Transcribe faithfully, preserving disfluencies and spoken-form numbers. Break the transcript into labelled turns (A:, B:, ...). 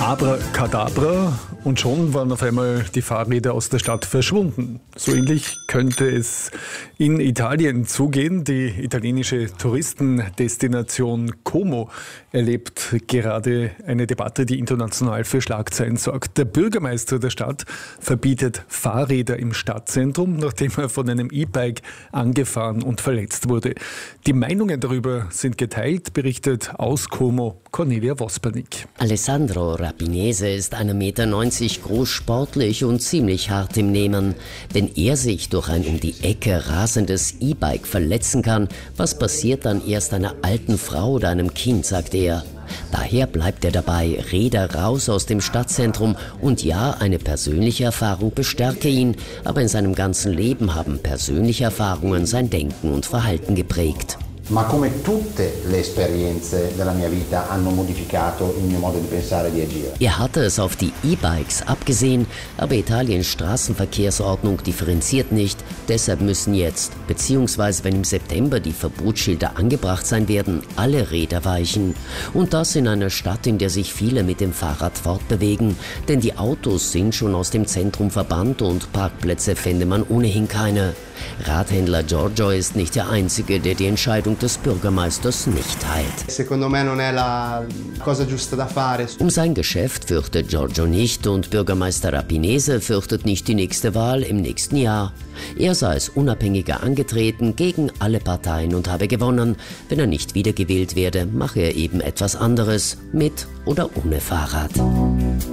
A: Abracadabra und schon waren auf einmal die Fahrräder aus der Stadt verschwunden. So ähnlich könnte es in Italien zugehen. Die italienische Touristendestination Como erlebt gerade eine Debatte, die international für Schlagzeilen sorgt. Der Bürgermeister der Stadt verbietet Fahrräder im Stadtzentrum, nachdem er von einem E-Bike angefahren und verletzt wurde. Die Meinungen darüber sind geteilt, berichtet aus Como Cornelia Vospernik.
B: Alessandro Rapinese ist eins Komma neunzig Meter groß, sportlich und ziemlich hart im Nehmen. Wenn er sich durch ein um die Ecke rasendes E-Bike verletzen kann, was passiert dann erst einer alten Frau oder einem Kind, sagt er. Daher bleibt er dabei, Räder raus aus dem Stadtzentrum und ja, eine persönliche Erfahrung bestärke ihn, aber in seinem ganzen Leben haben persönliche Erfahrungen sein Denken und Verhalten geprägt.
C: Ma come tutte le esperienze della mia vita hanno modificato il mio modo di pensare e di agire.
B: Er hatte es auf die E-Bikes abgesehen, aber Italiens Straßenverkehrsordnung differenziert nicht. Deshalb müssen jetzt, beziehungsweise wenn im September die Verbotsschilder angebracht sein werden, alle Räder weichen. Und das in einer Stadt, in der sich viele mit dem Fahrrad fortbewegen. Denn die Autos sind schon aus dem Zentrum verbannt und Parkplätze fände man ohnehin keine. Radhändler Giorgio ist nicht der Einzige, der die Entscheidung des Bürgermeisters nicht teilt.
C: Secondo me non è la cosa giusta da fare.
B: Um sein Geschäft fürchtet Giorgio nicht und Bürgermeister Rapinese fürchtet nicht die nächste Wahl im nächsten Jahr. Er sei als Unabhängiger angetreten gegen alle Parteien und habe gewonnen. Wenn er nicht wiedergewählt werde, mache er eben etwas anderes, mit oder ohne Fahrrad.